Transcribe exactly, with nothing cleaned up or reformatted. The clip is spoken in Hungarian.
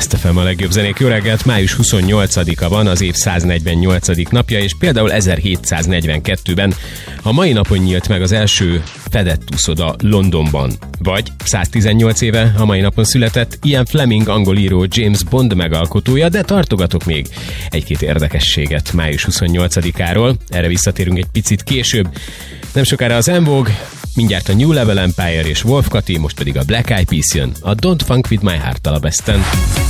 Best ef em a legjobb zenék. Jó reggelt, május huszonnyolcadika van, az év száznegyvennyolcadik napja, és például ezerhétszáznegyvenkettőben a mai napon nyílt meg az első fedett úszoda Londonban. Vagy száztizennyolc éve a mai napon született Ian Fleming angol író, James Bond megalkotója, de tartogatok még egy-két érdekességet május huszonnyolcadikáról. Erre visszatérünk egy picit később. Nem sokára az En Vogue, mindjárt a New Level Empire és Wolf Kati, most pedig a Black Eyed Peas jön, a Don't Funk With My Heart-tal a Besten.